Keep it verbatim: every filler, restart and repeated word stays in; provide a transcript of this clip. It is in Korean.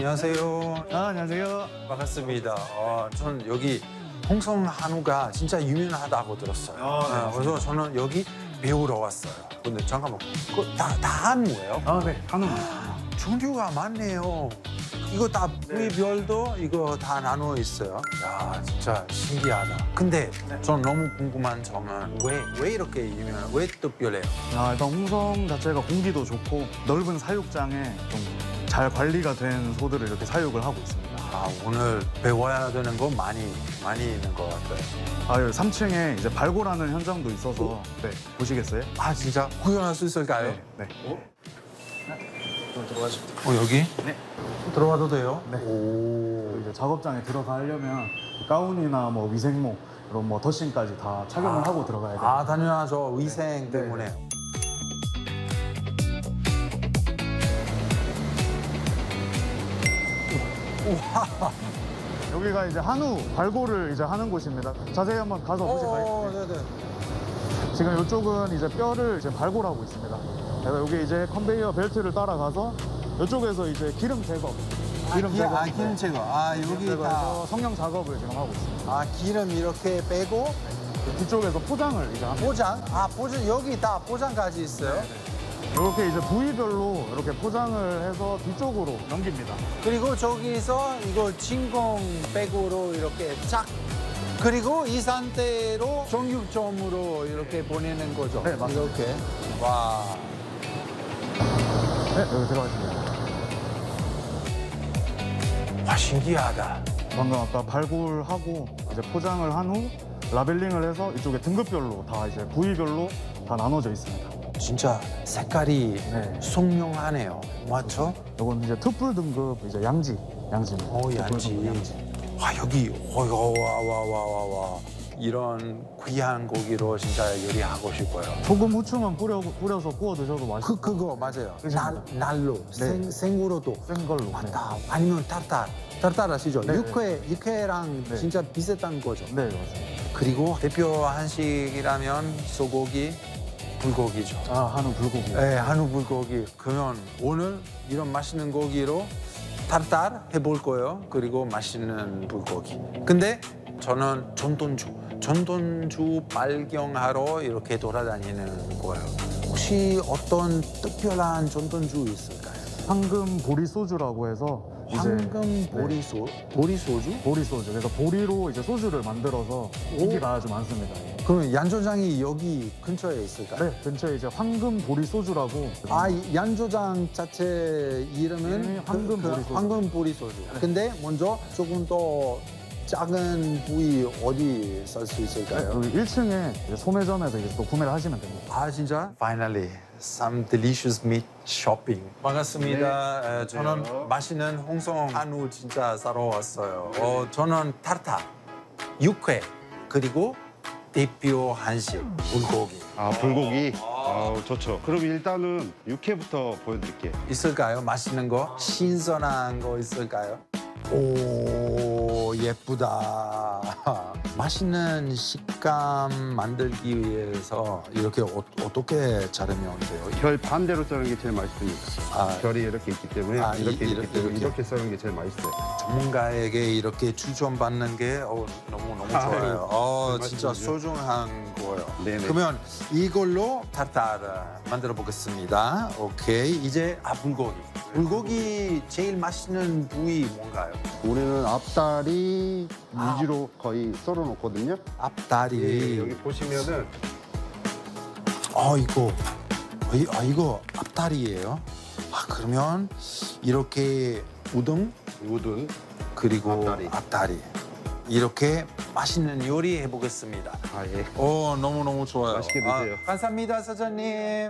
안녕하세요. 아, 안녕하세요. 반갑습니다. 어, 저는 여기 홍성 한우가 진짜 유명하다고 들었어요. 아, 네, 그래서 저는 여기 배우러 왔어요. 근데 잠깐만, 그거 다, 다 한우예요? 아, 네, 한우. 종류가 많네요. 이거 다 부위별도 이거 다 나눠 있어요. 야, 진짜 신기하다. 근데 전 너무 궁금한 점은 왜, 왜 이렇게 유명해요? 왜 특별해요? 아, 일단 홍성 자체가 공기도 좋고 넓은 사육장에 좀 잘 관리가 된 소들을 이렇게 사육을 하고 있습니다. 아, 오늘 배워야 되는 거 많이, 많이 있는 것 같아요. 아, 여기 삼 층에 이제 발굴하는 현장도 있어서 네, 보시겠어요? 아, 진짜? 구경할 수 있을까요? 네. 어, 여기? 네. 들어와도 돼요? 네. 오. 이제 작업장에 들어가려면 가운이나 뭐 위생모 이런 뭐 더싱까지 다 착용을 아. 하고 들어가야 돼요. 아, 당연하죠. 위생 네. 때문에. 우와. 여기가 이제 한우 발굴을 이제 하는 곳입니다. 자세히 한번 가서 보실까요? 어, 네네. 지금 이쪽은 이제 뼈를 이제 발굴하고 있습니다. 그래서 여기 이제 컨베이어 벨트를 따라가서 이쪽에서 이제 기름 제거, 기름 기- 제거, 아, 기름 제거. 아, 기름 여기 다. 제거해서 성형 작업을 지금 하고 있습니다. 아, 기름 이렇게 빼고 뒤쪽에서 포장을 이제 합니다. 포장. 아, 포장. 여기 다 포장까지 있어요. 이렇게 이제 부위별로 이렇게 포장을 해서 뒤쪽으로 넘깁니다. 그리고 저기서 이거 진공백으로 이렇게 쫙. 그리고 이 상태로 정육점으로 이렇게 보내는 거죠. 네, 맞습니다. 이렇게. 와. 네, 여기 들어가십니다. 와, 신기하다. 방금 아까 발굴하고 이제 포장을 한 후 라벨링을 해서 이쪽에 등급별로 다 이제 부위별로 다 나눠져 있습니다. 진짜 색깔이 네. 선명하네요. 맞죠? 이건 이제 특불 등급 이제 양지, 양지입니다. 어, 특불 양지. 등급 양지. 와, 여기 와, 와, 와, 와, 와. 이런 귀한 고기로 진짜 요리하고 싶어요. 소금 후추만 뿌려, 뿌려서 구워 드셔도 맛있고 그, 그거 맞아요. 그죠? 날, 날로, 생, 생으로도. 센 걸로. 맞다. 아니면 타르타르. 타르타르 아시죠? 네, 육회, 육회랑 네. 진짜 비슷한 거죠. 네, 네 맞습니다. 그리고 대표 한식이라면 소고기, 불고기죠. 아, 한우 불고기. 네, 한우 불고기. 그러면 오늘 이런 맛있는 고기로 타르타르 해볼 거예요. 그리고 맛있는 불고기. 근데 저는 전돈주, 전돈주 발견하러 이렇게 돌아다니는 거예요. 혹시 어떤 특별한 전돈주 있을까요? 황금 보리 소주라고 해서 이제 황금 네, 보리소, 보리소주? 보리 소주. 그래서 보리로 이제 소주를 만들어서 인기가 아주 많습니다. 그러면 양조장이 여기 근처에 있을까요? 네, 근처에 이제 황금 보리 소주라고. 아, 이 양조장 자체 이름은 이름이 황금 보리소주. 황금 보리소주. 근데 먼저 조금 더 작은 부위 어디 살 수 있을까요? 여기 일 층에 이제 소매점에서 이제 또 구매를 하시면 됩니다. 아, 진짜? Finally, some delicious meat shopping. 반갑습니다. 에, 저는 맛있는 홍성 한우 진짜 사러 왔어요. 어, 저는 타르타, 육회, 그리고 대표 한식, 불고기. 아, 불고기? 아, 좋죠. 그럼 일단은 육회부터 보여드릴게요. 있을까요? 맛있는 거? 신선한 거 있을까요? 오, 예쁘다. 맛있는 식감 만들기 위해서 이렇게 어, 어떻게 자르면 돼요? 결 반대로 썰는 게 제일 맛있습니다. 아, 결이 이렇게 있기 때문에 아, 이- 이렇게, 이렇게, 있기 때문에 이렇게. 이렇게 썰는 게 제일 맛있어요. 전문가에게 이렇게 추천받는 게 어, 너무 너무 아유, 좋아요. 어, 그 진짜 말씀이죠. 소중한 거예요. 네네. 그러면 이걸로 타르타르 만들어 보겠습니다. 오케이. 이제 아 불고기. 불고기 제일 맛있는 부위 뭔가요? 우리는 앞다리 위주로 거의 썰어 놓거든요. 앞다리. 예, 여기 보시면은 아 이거 아, 이- 아 이거 앞다리예요. 아 그러면 이렇게 우등 우둔, 그리고 앞다리. 앞다리 이렇게 맛있는 요리 해보겠습니다. 아, 예. 오 너무 너무 좋아요. 맛있게 드세요. 아, 감사합니다 사장님.